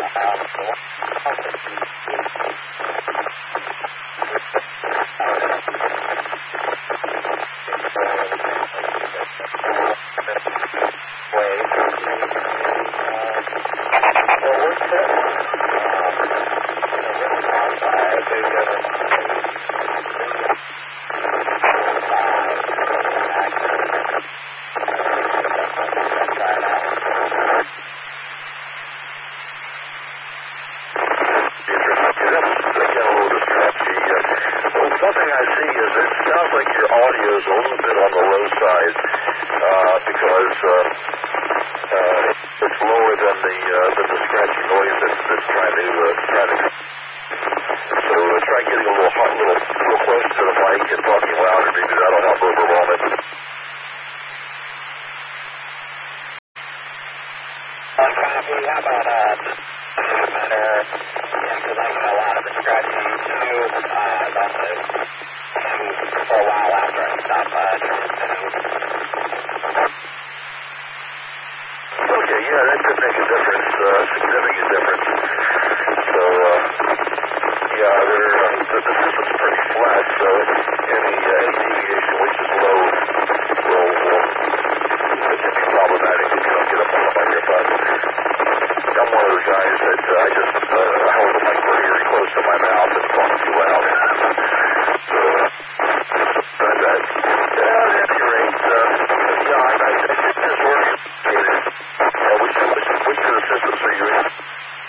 One thing I see is it sounds like your audio is a little bit on the low side because it's lower than the scratchy noise that's trying to. So try getting a little close to the mic and talking louder. Maybe that'll help overwhelm it. Copy. How about better? Yeah, because I get a lot of the scratchy too. Also, for a while after I stop transmitting.